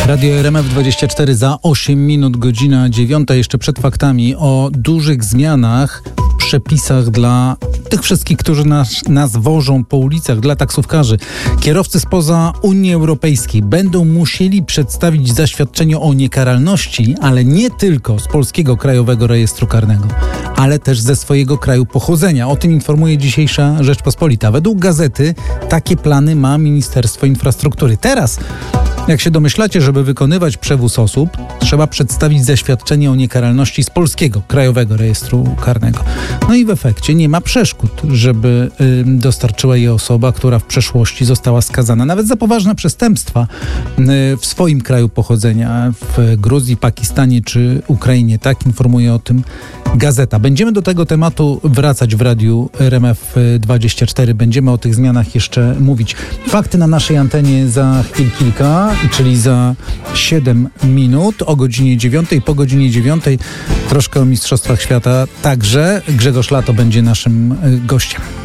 Radio RMF24 za 8 minut, godzina 9. Jeszcze przed faktami o dużych zmianach w przepisach dla tych wszystkich, którzy nas wożą po ulicach, dla taksówkarzy. Kierowcy spoza Unii Europejskiej będą musieli przedstawić zaświadczenie o niekaralności, ale nie tylko z Polskiego Krajowego Rejestru Karnego, ale też ze swojego kraju pochodzenia. O tym informuje dzisiejsza Rzeczpospolita. Według gazety takie plany ma Ministerstwo Infrastruktury. Teraz, jak się domyślacie, żeby wykonywać przewóz osób, trzeba przedstawić zaświadczenie o niekaralności z Polskiego Krajowego Rejestru Karnego. No i w efekcie nie ma przeszkód, żeby dostarczyła je osoba, która w przeszłości została skazana nawet za poważne przestępstwa w swoim kraju pochodzenia, w Gruzji, Pakistanie czy Ukrainie. Tak informuje o tym gazeta. Będziemy do tego tematu wracać w radiu RMF24. Będziemy o tych zmianach jeszcze mówić. Fakty na naszej antenie za chwil kilka, czyli za 7 minut, o godzinie 9. Po godzinie 9 troszkę o Mistrzostwach Świata także. Grzegorz Lato będzie naszym gościem.